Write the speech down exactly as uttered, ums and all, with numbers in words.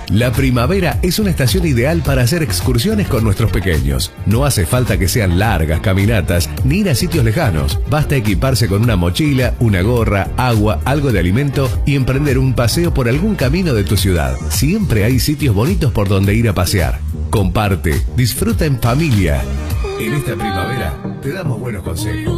La primavera es una estación ideal para hacer excursiones con nuestros pequeños. No hace falta que sean largas caminatas ni ir a sitios lejanos. Basta equiparse con una mochila, una gorra, agua, algo de alimento y emprender un paseo por algún camino de tu ciudad. Siempre hay sitios bonitos por donde ir a pasear. Comparte, disfruta en familia. En esta primavera te damos buenos consejos.